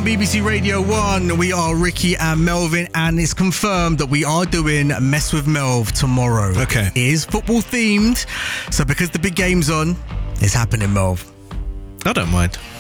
on BBC Radio 1. We are Ricky and Melvin, and it's confirmed that we are doing Mess with Melv tomorrow. Okay. It is football themed, so because the big game's on, it's happening, Melv. I don't mind.